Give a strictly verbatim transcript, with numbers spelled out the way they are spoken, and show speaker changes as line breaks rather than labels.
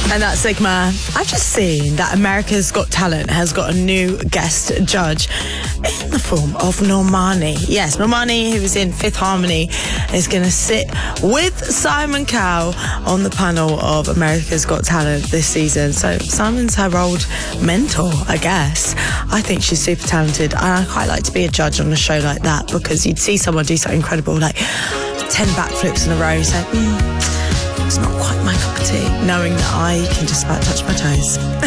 And that's Sigma. I've just seen that America's Got Talent has got a new guest judge in the form of Normani. Yes, Normani, who was in Fifth Harmony, is going to sit with Simon Cowell on the panel of America's Got Talent this season. So Simon's her old mentor, I guess. I think she's super talented, and I quite like to be a judge on a show like that, because you'd see someone do something incredible, like ten backflips in a row, so mm, it's not quite my cup of tea, knowing that I can just about touch my toes.